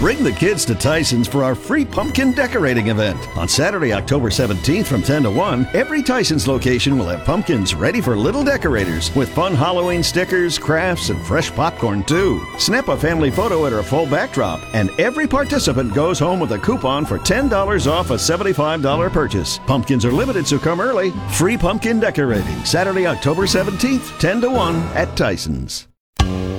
Bring the kids to Tyson's for our free pumpkin decorating event. On Saturday, October 17th from 10 to 1, every Tyson's location will have pumpkins ready for little decorators with fun Halloween stickers, crafts, and fresh popcorn too. Snap a family photo at our full backdrop, and every participant goes home with a coupon for $10 off a $75 purchase. Pumpkins are limited, so come early. Free pumpkin decorating, Saturday, October 17th, 10 to 1 at Tyson's.